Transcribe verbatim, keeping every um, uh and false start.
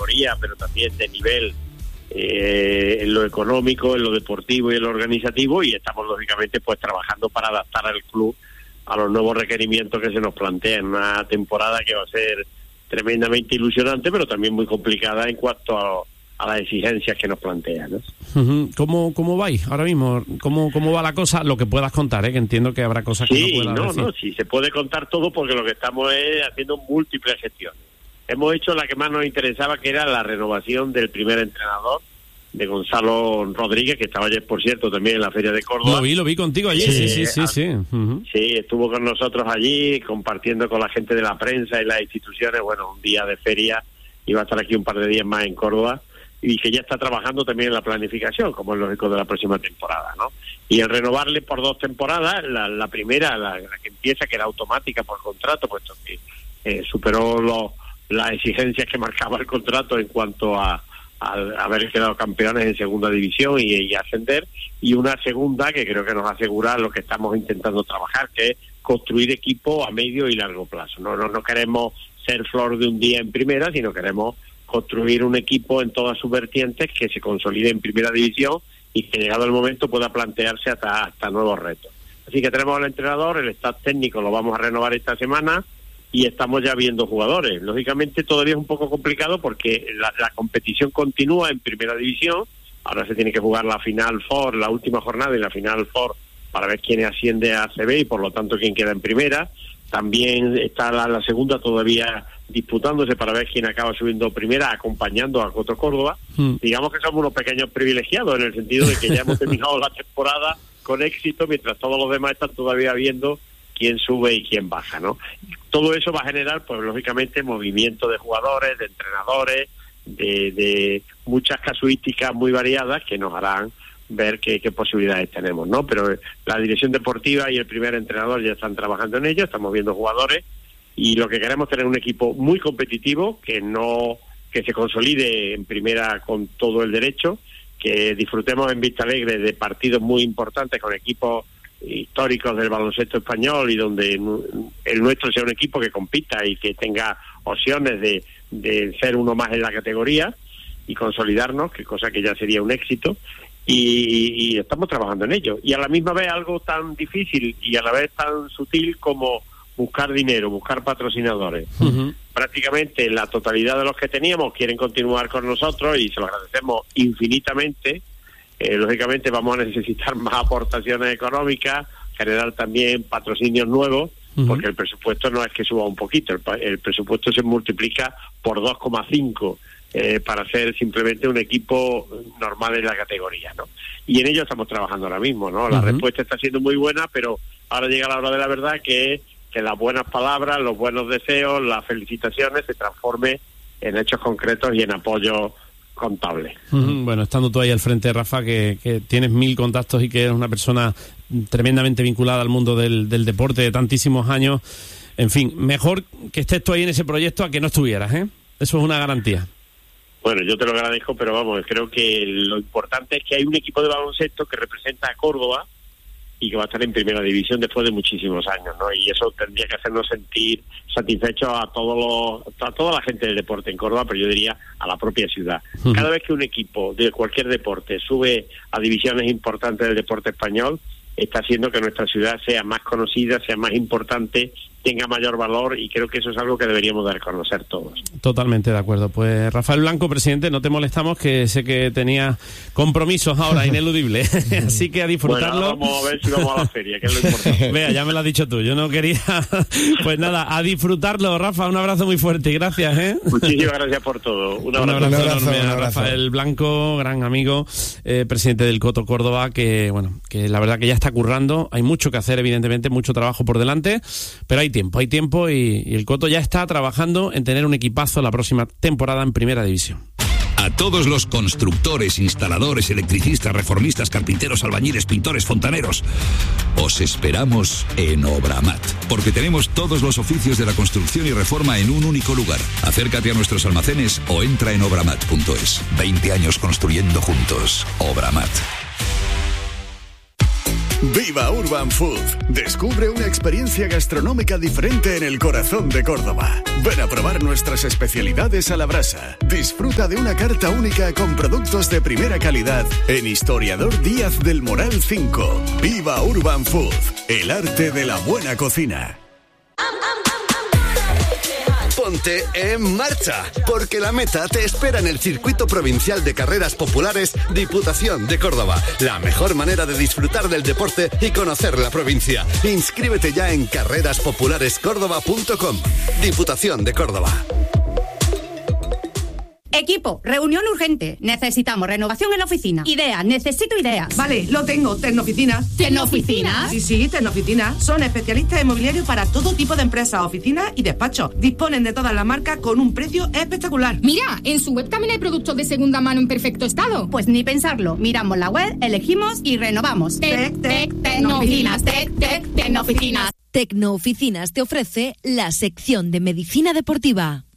categoría, pero también de nivel eh, en lo económico, en lo deportivo y en lo organizativo, y estamos lógicamente pues trabajando para adaptar al club a los nuevos requerimientos que se nos plantean. Una temporada que va a ser tremendamente ilusionante, pero también muy complicada en cuanto a, a las exigencias que nos plantean, ¿no? ¿Cómo, cómo vais ahora mismo? ¿Cómo, cómo va la cosa? Lo que puedas contar, ¿eh? Que entiendo que habrá cosas que sí, no puedas no, decir. no, sí, se puede contar todo porque lo que estamos es haciendo múltiples gestiones. Hemos hecho la que más nos interesaba, que era la renovación del primer entrenador, de Gonzalo Rodríguez, que estaba ayer, por cierto, también en la Feria de Córdoba. Lo vi, lo vi contigo allí, sí, sí, sí, sí. Sí, uh-huh. Sí, estuvo con nosotros allí, compartiendo con la gente de la prensa y las instituciones, bueno, un día de feria, iba a estar aquí un par de días más en Córdoba, y que ya está trabajando también en la planificación, como es lógico, de la próxima temporada, ¿no? Y el renovarle por dos temporadas, la, la primera, la, la que empieza, que era automática por contrato, puesto que eh, superó los, las exigencias que marcaba el contrato en cuanto a al haber quedado campeones en segunda división y, y ascender, y una segunda que creo que nos asegura lo que estamos intentando trabajar, que es construir equipo a medio y largo plazo. No, no, no queremos ser flor de un día en primera, sino queremos construir un equipo en todas sus vertientes que se consolide en primera división y que llegado el momento pueda plantearse hasta, hasta nuevos retos. Así que tenemos al entrenador, el staff técnico lo vamos a renovar esta semana, y estamos ya viendo jugadores. Lógicamente todavía es un poco complicado porque la, la competición continúa en primera división. Ahora se tiene que jugar la Final Four, la última jornada y la Final Four, para ver quién asciende a A C B y por lo tanto quién queda en primera. También está la, la segunda todavía disputándose para ver quién acaba subiendo primera, acompañando a Coto Córdoba. Mm. Digamos que somos unos pequeños privilegiados en el sentido de que ya hemos terminado la temporada con éxito, mientras todos los demás están todavía viendo quién sube y quién baja, ¿no? Todo eso va a generar, pues lógicamente, movimiento de jugadores, de entrenadores, de, de muchas casuísticas muy variadas que nos harán ver qué, qué posibilidades tenemos, ¿no? Pero la dirección deportiva y el primer entrenador ya están trabajando en ello, estamos viendo jugadores, y lo que queremos es tener un equipo muy competitivo, que no que se consolide en primera con todo el derecho, que disfrutemos en Vista Alegre de partidos muy importantes con equipos históricos del baloncesto español y donde el nuestro sea un equipo que compita y que tenga opciones de, de ser uno más en la categoría y consolidarnos, que cosa que ya sería un éxito, y, y estamos trabajando en ello. Y a la misma vez algo tan difícil y a la vez tan sutil como buscar dinero, buscar patrocinadores. Uh-huh. Prácticamente la totalidad de los que teníamos quieren continuar con nosotros y se lo agradecemos infinitamente. Eh, lógicamente vamos a necesitar más aportaciones económicas, generar también patrocinios nuevos, uh-huh. porque el presupuesto no es que suba un poquito, el, el presupuesto se multiplica por dos coma cinco eh, para ser simplemente un equipo normal en la categoría, ¿no? Y en ello estamos trabajando ahora mismo, ¿no? La uh-huh. respuesta está siendo muy buena, pero ahora llega la hora de la verdad, que es que las buenas palabras, los buenos deseos, las felicitaciones se transformen en hechos concretos y en apoyo contable. Uh-huh. Bueno, estando tú ahí al frente, Rafa, que, que tienes mil contactos y que eres una persona tremendamente vinculada al mundo del, del deporte de tantísimos años, en fin, mejor que estés tú ahí en ese proyecto a que no estuvieras, ¿eh? Eso es una garantía. Bueno, yo te lo agradezco, pero vamos, creo que lo importante es que hay un equipo de baloncesto que representa a Córdoba y que va a estar en primera división después de muchísimos años, ¿no? Y eso tendría que hacernos sentir satisfechos a todos los, a toda la gente del deporte en Córdoba, pero yo diría a la propia ciudad. Uh-huh. Cada vez que un equipo de cualquier deporte sube a divisiones importantes del deporte español, está haciendo que nuestra ciudad sea más conocida, sea más importante, tenga mayor valor, y creo que eso es algo que deberíamos dar a conocer todos. Totalmente de acuerdo. Pues Rafael Blanco, presidente, no te molestamos, que sé que tenía compromisos ahora ineludibles, así que a disfrutarlo. Bueno, vamos a ver si vamos a la feria, que es lo importante. Vea, ya me lo has dicho tú, yo no quería. Pues nada, a disfrutarlo, Rafa, un abrazo muy fuerte y gracias, ¿eh? Muchísimas gracias por todo. Un abrazo, un abrazo, un abrazo enorme un a abrazo. Rafael Blanco, gran amigo, eh, presidente del Coto Córdoba, que bueno, que la verdad que ya está currando, hay mucho que hacer, evidentemente, mucho trabajo por delante, pero hay tiempo, hay tiempo y, y el Coto ya está trabajando en tener un equipazo la próxima temporada en Primera División. A todos los constructores, instaladores, electricistas, reformistas, carpinteros, albañiles, pintores, fontaneros, os esperamos en Obramat, porque tenemos todos los oficios de la construcción y reforma en un único lugar. Acércate a nuestros almacenes o entra en obramat punto es. veinte años construyendo juntos. Obramat. Viva Urban Food. Descubre una experiencia gastronómica diferente en el corazón de Córdoba. Ven a probar nuestras especialidades a la brasa. Disfruta de una carta única con productos de primera calidad en Historiador Díaz del Moral cinco. Viva Urban Food. El arte de la buena cocina. Ponte en marcha, porque la meta te espera en el Circuito Provincial de Carreras Populares Diputación de Córdoba. La mejor manera de disfrutar del deporte y conocer la provincia. Inscríbete ya en carreras populares córdoba punto com. Diputación de Córdoba. Equipo, reunión urgente. Necesitamos renovación en la oficina. Ideas, necesito ideas. Vale, lo tengo. Tecnooficina. ¿Tecnooficina? Sí, sí, Tecnooficina. Son especialistas inmobiliarios para todo tipo de empresas, oficinas y despachos. Disponen de todas las marcas con un precio espectacular. Mira, en su web también hay productos de segunda mano en perfecto estado. Pues ni pensarlo. Miramos la web, elegimos y renovamos. Tec, tec, Tecnooficinas. Tec, tec, Tecnooficinas. Tecnooficinas te ofrece la sección de medicina deportiva.